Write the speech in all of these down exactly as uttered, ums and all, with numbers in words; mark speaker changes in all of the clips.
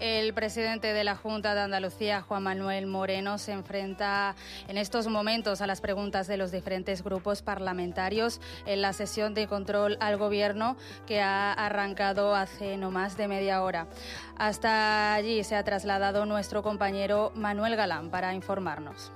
Speaker 1: El presidente de la Junta de Andalucía, Juan Manuel Moreno, se enfrenta en estos momentos a las preguntas de los diferentes grupos parlamentarios en la sesión de control al Gobierno que ha arrancado hace no más de media hora. Hasta allí se ha trasladado nuestro compañero Manuel Galán para informarnos.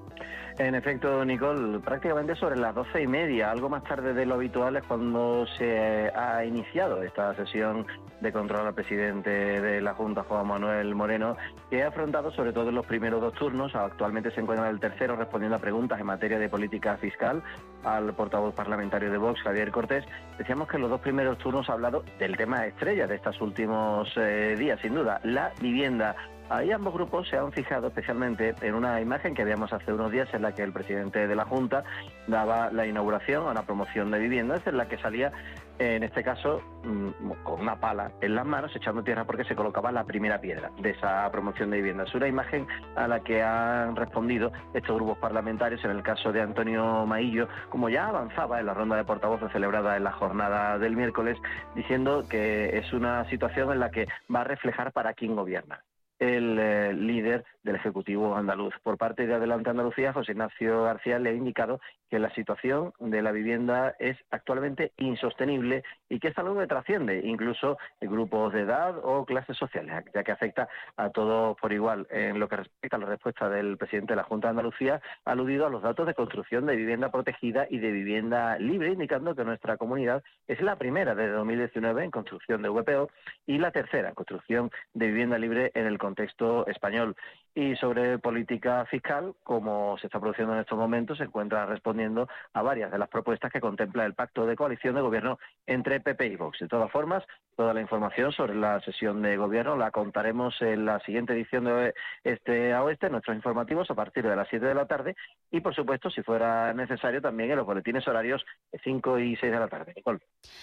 Speaker 2: En efecto, Nicole, prácticamente sobre las doce y media, algo más tarde de lo habitual, es cuando se ha iniciado esta sesión de control al presidente de la Junta, Juan Manuel Moreno, que ha afrontado sobre todo en los primeros dos turnos. Actualmente se encuentra en el tercero respondiendo a preguntas en materia de política fiscal al portavoz parlamentario de Vox, Javier Cortés. Decíamos que en los dos primeros turnos ha hablado del tema estrella de estos últimos eh, días, sin duda, la vivienda. Ahí ambos grupos se han fijado especialmente en una imagen que veíamos hace unos días en la que el presidente de la Junta daba la inauguración a una promoción de viviendas en la que salía, en este caso, con una pala en las manos, echando tierra porque se colocaba la primera piedra de esa promoción de viviendas. Es una imagen a la que han respondido estos grupos parlamentarios, en el caso de Antonio Maillo, como ya avanzaba en la ronda de portavoces celebrada en la jornada del miércoles, diciendo que es una situación en la que va a reflejar para quién gobierna el eh, líder del Ejecutivo andaluz. Por parte de Adelante Andalucía, José Ignacio García le ha indicado que la situación de la vivienda es actualmente insostenible y que es algo que trasciende incluso grupos de edad o clases sociales, ya que afecta a todos por igual. En lo que respecta a la respuesta del presidente de la Junta de Andalucía, ha aludido a los datos de construcción de vivienda protegida y de vivienda libre, indicando que nuestra comunidad es la primera desde dos mil diecinueve en construcción de V P O y la tercera en construcción de vivienda libre en el contexto español. Y sobre política fiscal, como se está produciendo en estos momentos, se encuentra respondiendo a varias de las propuestas que contempla el pacto de coalición de gobierno entre P P y Vox. De todas formas, toda la información sobre la sesión de gobierno la contaremos en la siguiente edición de Este a Oeste, nuestros informativos, a partir de las siete de la tarde y, por supuesto, si fuera necesario, también en los boletines horarios cinco y seis de la tarde. Nicole.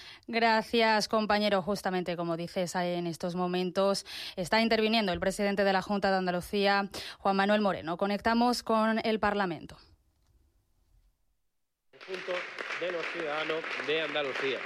Speaker 1: Gracias, compañero. Justamente, como dices, en estos momentos está interviniendo el presidente de la Junta de Andalucía, Juan Manuel Moreno. Conectamos con el Parlamento.
Speaker 3: Conjunto de los ciudadanos de Andalucía.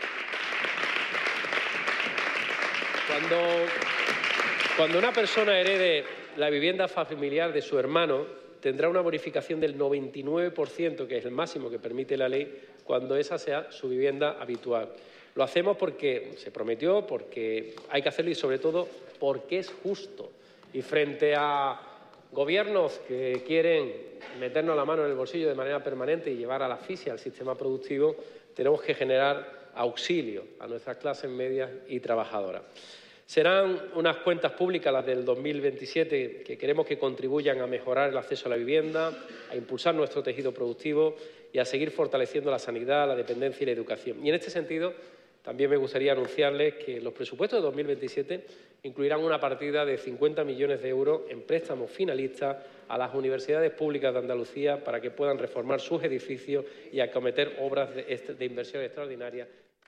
Speaker 3: Cuando, cuando una persona herede la vivienda familiar de su hermano, tendrá una bonificación del noventa y nueve por ciento, que es el máximo que permite la ley, cuando esa sea su vivienda habitual. Lo hacemos porque se prometió, porque hay que hacerlo y, sobre todo, porque es justo. Y frente a gobiernos que quieren meternos la mano en el bolsillo de manera permanente y llevar a la asfixia al sistema productivo, tenemos que generar auxilio a nuestras clases medias y trabajadoras. Serán unas cuentas públicas, las del dos mil veintisiete, que queremos que contribuyan a mejorar el acceso a la vivienda, a impulsar nuestro tejido productivo y a seguir fortaleciendo la sanidad, la dependencia y la educación. Y en este sentido, también me gustaría anunciarles que los presupuestos de dos mil veintisiete incluirán una partida de cincuenta millones de euros en préstamos finalistas a las universidades públicas de Andalucía para que puedan reformar sus edificios y acometer obras de, de inversión extraordinaria.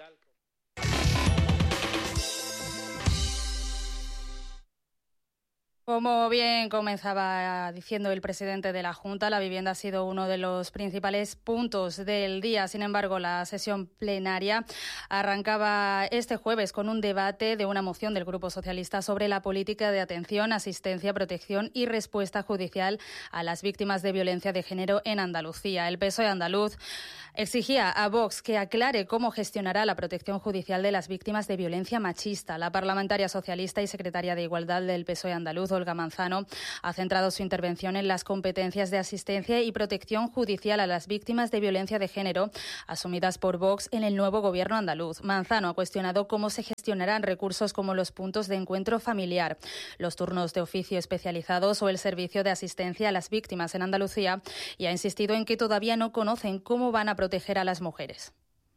Speaker 1: Como bien comenzaba diciendo el presidente de la Junta, la vivienda ha sido uno de los principales puntos del día. Sin embargo, la sesión plenaria arrancaba este jueves con un debate de una moción del Grupo Socialista sobre la política de atención, asistencia, protección y respuesta judicial a las víctimas de violencia de género en Andalucía. El P S O E andaluz exigía a Vox que aclare cómo gestionará la protección judicial de las víctimas de violencia machista. La parlamentaria socialista y secretaria de Igualdad del P S O E andaluz, Olga Manzano, ha centrado su intervención en las competencias de asistencia y protección judicial a las víctimas de violencia de género asumidas por Vox en el nuevo gobierno andaluz. Manzano ha cuestionado cómo se gestionarán recursos como los puntos de encuentro familiar, los turnos de oficio especializados o el servicio de asistencia a las víctimas en Andalucía y ha insistido en que todavía no conocen cómo van a proteger a las mujeres.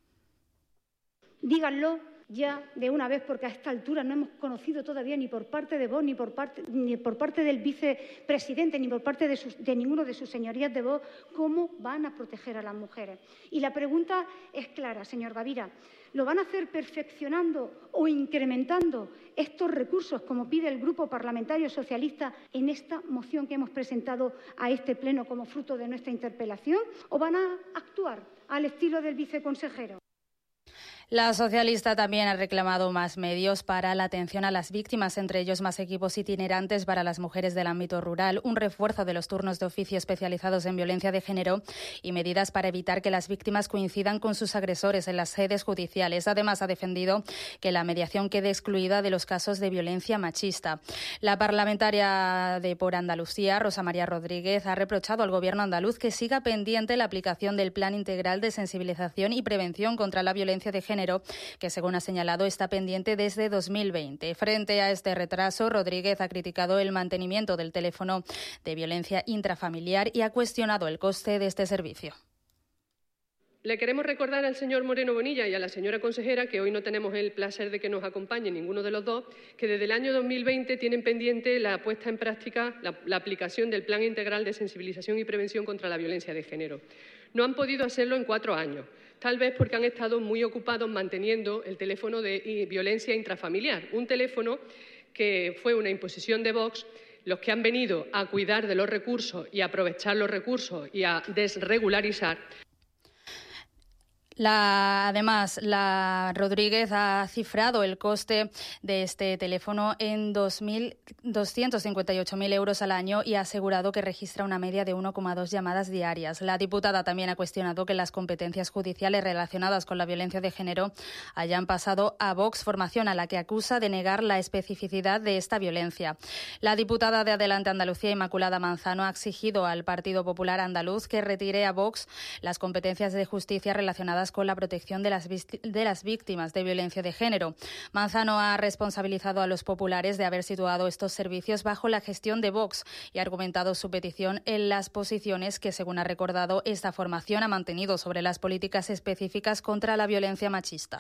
Speaker 4: Díganlo ya de una vez, porque a esta altura no hemos conocido todavía ni por parte de Vox, ni por parte, ni por parte del vicepresidente, ni por parte de, sus, de ninguno de sus señorías de Vox, cómo van a proteger a las mujeres. Y la pregunta es clara, señor Gavira. ¿Lo van a hacer perfeccionando o incrementando estos recursos, como pide el Grupo Parlamentario Socialista en esta moción que hemos presentado a este Pleno como fruto de nuestra interpelación? ¿O van a actuar al estilo del viceconsejero?
Speaker 1: La socialista también ha reclamado más medios para la atención a las víctimas, entre ellos más equipos itinerantes para las mujeres del ámbito rural, un refuerzo de los turnos de oficio especializados en violencia de género y medidas para evitar que las víctimas coincidan con sus agresores en las sedes judiciales. Además, ha defendido que la mediación quede excluida de los casos de violencia machista. La parlamentaria de Por Andalucía, Rosa María Rodríguez, ha reprochado al Gobierno andaluz que siga pendiente la aplicación del Plan Integral de Sensibilización y Prevención contra la Violencia de Género, que según ha señalado está pendiente desde dos mil veinte. Frente a este retraso, Rodríguez ha criticado el mantenimiento del teléfono de violencia intrafamiliar y ha cuestionado el coste de este servicio.
Speaker 5: Le queremos recordar al señor Moreno Bonilla y a la señora consejera, que hoy no tenemos el placer de que nos acompañe ninguno de los dos, que desde el año dos mil veinte tienen pendiente la puesta en práctica, la, la aplicación del Plan Integral de Sensibilización y Prevención contra la Violencia de Género. No han podido hacerlo en cuatro años, tal vez porque han estado muy ocupados manteniendo el teléfono de violencia intrafamiliar, un teléfono que fue una imposición de Vox, los que han venido a cuidar de los recursos y a aprovechar los recursos y a desregularizar.
Speaker 1: La, además, la Rodríguez ha cifrado el coste de este teléfono en dos mil doscientos cincuenta y ocho mil euros al año y ha asegurado que registra una media de uno coma dos llamadas diarias. La diputada también ha cuestionado que las competencias judiciales relacionadas con la violencia de género hayan pasado a Vox, formación a la que acusa de negar la especificidad de esta violencia. La diputada de Adelante Andalucía, Inmaculada Manzano, ha exigido al Partido Popular andaluz que retire a Vox las competencias de justicia relacionadas con la protección de las, de las víctimas de violencia de género. Manzano ha responsabilizado a los populares de haber situado estos servicios bajo la gestión de Vox y ha argumentado su petición en las posiciones que, según ha recordado, esta formación ha mantenido sobre las políticas específicas contra la violencia machista.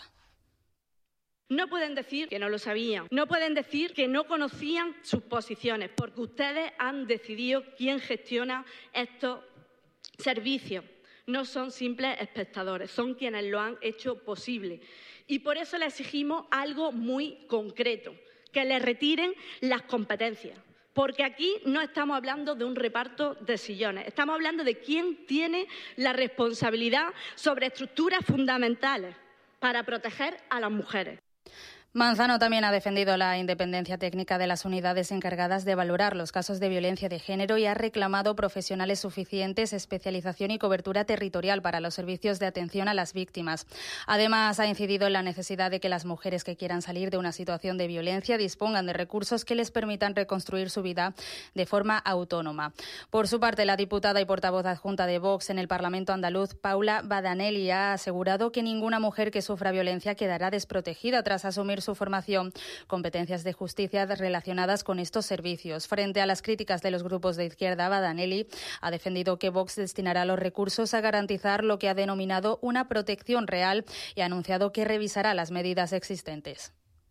Speaker 6: No pueden decir que no lo sabían, no pueden decir que no conocían sus posiciones, porque ustedes han decidido quién gestiona estos servicios. No son simples espectadores, son quienes lo han hecho posible. Y por eso le exigimos algo muy concreto, que le retiren las competencias. Porque aquí no estamos hablando de un reparto de sillones, estamos hablando de quién tiene la responsabilidad sobre estructuras fundamentales para proteger a las mujeres.
Speaker 1: Manzano también ha defendido la independencia técnica de las unidades encargadas de valorar los casos de violencia de género y ha reclamado profesionales suficientes, especialización y cobertura territorial para los servicios de atención a las víctimas. Además, ha incidido en la necesidad de que las mujeres que quieran salir de una situación de violencia dispongan de recursos que les permitan reconstruir su vida de forma autónoma. Por su parte, la diputada y portavoz adjunta de Vox en el Parlamento andaluz, Paula Badanelli, ha asegurado que ninguna mujer que sufra violencia quedará desprotegida tras asumir su formación, competencias de justicia relacionadas con estos servicios. Frente a las críticas de los grupos de izquierda, Badanelli ha defendido que Vox destinará los recursos a garantizar lo que ha denominado una protección real y ha anunciado que revisará las medidas existentes.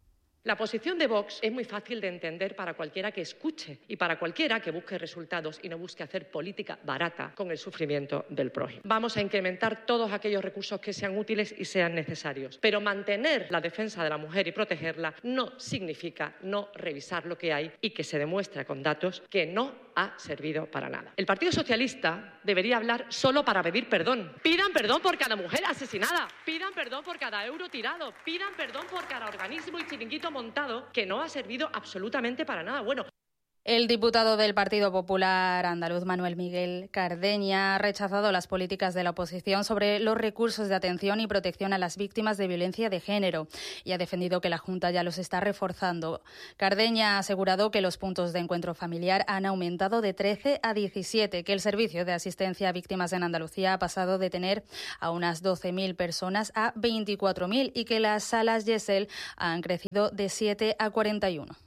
Speaker 7: La posición de Vox es muy fácil de entender para cualquiera que escuche y para cualquiera que busque resultados y no busque hacer política barata con el sufrimiento del prójimo. Vamos a incrementar todos aquellos recursos que sean útiles y sean necesarios, pero mantener la defensa de la mujer y protegerla no significa no revisar lo que hay y que se demuestra con datos que no ha servido para nada. El Partido Socialista debería hablar solo para pedir perdón. Pidan perdón por cada mujer asesinada, pidan perdón por cada euro tirado, pidan perdón por cada organismo y chiringuito montado que no ha servido absolutamente para nada. Bueno,
Speaker 1: el diputado del Partido Popular andaluz, Manuel Miguel Cardeña, ha rechazado las políticas de la oposición sobre los recursos de atención y protección a las víctimas de violencia de género y ha defendido que la Junta ya los está reforzando. Cardeña ha asegurado que los puntos de encuentro familiar han aumentado de trece a diecisiete, que el servicio de asistencia a víctimas en Andalucía ha pasado de tener a unas doce mil personas a veinticuatro mil y que las salas Gesell han crecido de siete a cuarenta y uno.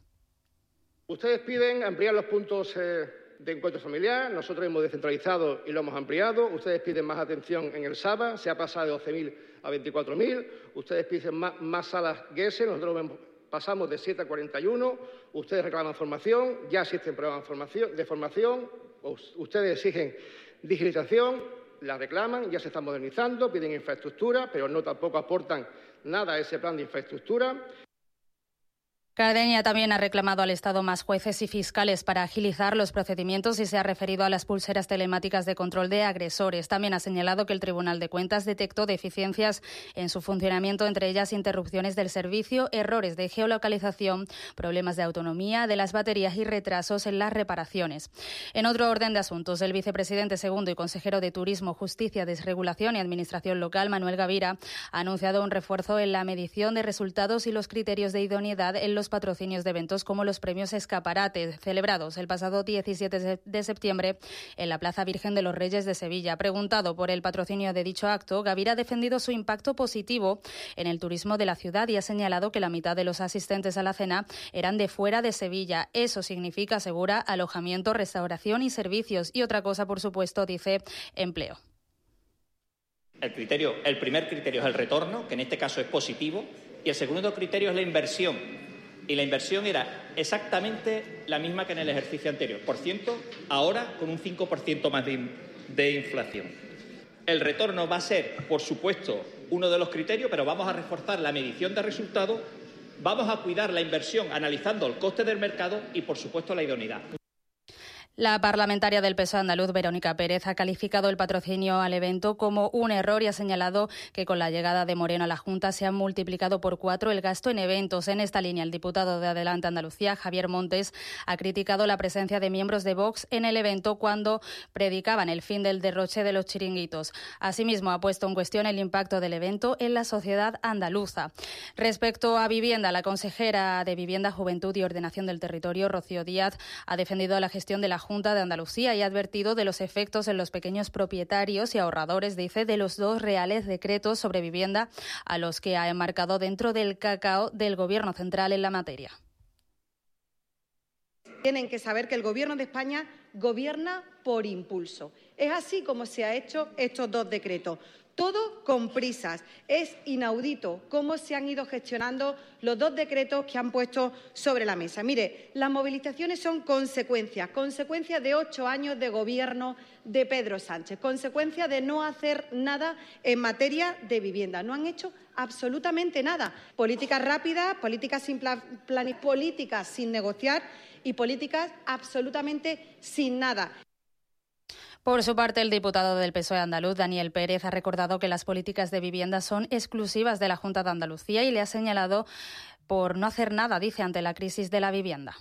Speaker 8: Ustedes piden ampliar los puntos eh, de encuentro familiar, nosotros hemos descentralizado y lo hemos ampliado. Ustedes piden más atención en el S A B A, se ha pasado de doce mil a veinticuatro mil. Ustedes piden más, más salas Gesell, nosotros pasamos de siete a cuarenta y uno. Ustedes reclaman formación, ya existen programas de formación, de formación. Ustedes exigen digitalización, la reclaman, ya se está modernizando, piden infraestructura, pero no tampoco aportan nada a ese plan de infraestructura.
Speaker 1: Cardeña también ha reclamado al Estado más jueces y fiscales para agilizar los procedimientos y se ha referido a las pulseras telemáticas de control de agresores. También ha señalado que el Tribunal de Cuentas detectó deficiencias en su funcionamiento, entre ellas interrupciones del servicio, errores de geolocalización, problemas de autonomía de las baterías y retrasos en las reparaciones. En otro orden de asuntos, el vicepresidente segundo y consejero de Turismo, Justicia, Desregulación y Administración Local, Manuel Gavira, ha anunciado un refuerzo en la medición de resultados y los criterios de idoneidad en los patrocinios de eventos como los premios Escaparate, celebrados el pasado diecisiete de septiembre en la Plaza Virgen de los Reyes de Sevilla. Preguntado por el patrocinio de dicho acto, Gavira ha defendido su impacto positivo en el turismo de la ciudad y ha señalado que la mitad de los asistentes a la cena eran de fuera de Sevilla. Eso significa, asegura, alojamiento, restauración y servicios. Y otra cosa, por supuesto, dice, empleo.
Speaker 9: El criterio, el primer criterio es el retorno, que en este caso es positivo, y el segundo criterio es la inversión. Y la inversión era exactamente la misma que en el ejercicio anterior. Por ciento, ahora con un cinco por ciento más de, de inflación. El retorno va a ser, por supuesto, uno de los criterios, pero vamos a reforzar la medición de resultados, vamos a cuidar la inversión analizando el coste del mercado y, por supuesto, la idoneidad.
Speaker 1: La parlamentaria del P S O E andaluz, Verónica Pérez, ha calificado el patrocinio al evento como un error y ha señalado que con la llegada de Moreno a la Junta se ha multiplicado por cuatro el gasto en eventos. En esta línea, el diputado de Adelante Andalucía, Javier Montes, ha criticado la presencia de miembros de Vox en el evento cuando predicaban el fin del derroche de los chiringuitos. Asimismo, ha puesto en cuestión el impacto del evento en la sociedad andaluza. Respecto a vivienda, la consejera de Vivienda, Juventud y Ordenación del Territorio, Rocío Díaz, ha defendido la gestión de la Junta de Andalucía y ha advertido de los efectos en los pequeños propietarios y ahorradores, dice, de los dos reales decretos sobre vivienda a los que ha enmarcado dentro del cacao del Gobierno central en la materia.
Speaker 10: Tienen que saber que el Gobierno de España gobierna por impulso. Es así como se han hecho estos dos decretos. Todo con prisas. Es inaudito cómo se han ido gestionando los dos decretos que han puesto sobre la mesa. Mire, las movilizaciones son consecuencias, consecuencias de ocho años de gobierno de Pedro Sánchez, consecuencia de no hacer nada en materia de vivienda. No han hecho absolutamente nada. Políticas rápidas, políticas sin plan, políticas sin negociar y políticas absolutamente sin nada.
Speaker 1: Por su parte, el diputado del P S O E andaluz, Daniel Pérez, ha recordado que las políticas de vivienda son exclusivas de la Junta de Andalucía y le ha señalado por no hacer nada, dice, ante la crisis de la vivienda.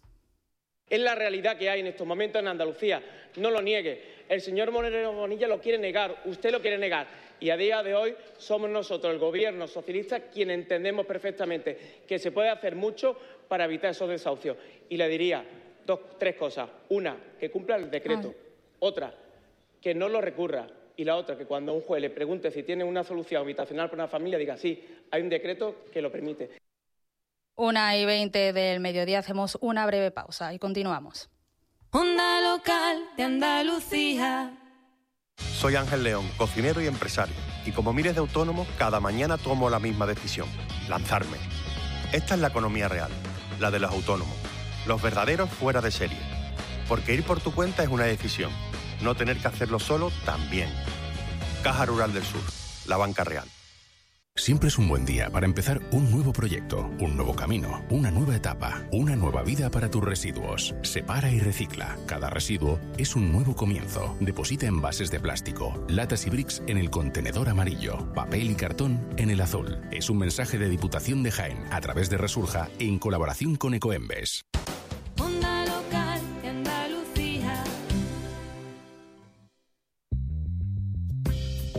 Speaker 11: Es la realidad que hay en estos momentos en Andalucía. No lo niegue. El señor Moreno Bonilla lo quiere negar, usted lo quiere negar. Y a día de hoy somos nosotros, el Gobierno socialista, quien entendemos perfectamente que se puede hacer mucho para evitar esos desahucios. Y le diría dos, tres cosas. Una, que cumpla el decreto. Ay. Otra, que no lo recurra. Y la otra, que cuando un juez le pregunte si tiene una solución habitacional para una familia, diga sí, hay un decreto que lo permite.
Speaker 1: Una y veinte del mediodía, hacemos una breve pausa y continuamos.
Speaker 12: Onda local de Andalucía.
Speaker 13: Soy Ángel León, cocinero y empresario. Y como miles de autónomos, cada mañana tomo la misma decisión: lanzarme. Esta es la economía real, la de los autónomos, los verdaderos fuera de serie. Porque ir por tu cuenta es una decisión. No tener que hacerlo solo también. Caja Rural del Sur, la banca real.
Speaker 14: Siempre es un buen día para empezar un nuevo proyecto, un nuevo camino, una nueva etapa, una nueva vida para tus residuos. Separa y recicla. Cada residuo es un nuevo comienzo. Deposita envases de plástico, latas y bricks en el contenedor amarillo, papel y cartón en el azul. Es un mensaje de Diputación de Jaén a través de Resurja en colaboración con Ecoembes.
Speaker 12: Onda local de Andalucía.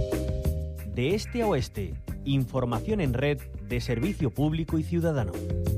Speaker 15: De este a oeste, información en red de servicio público y ciudadano.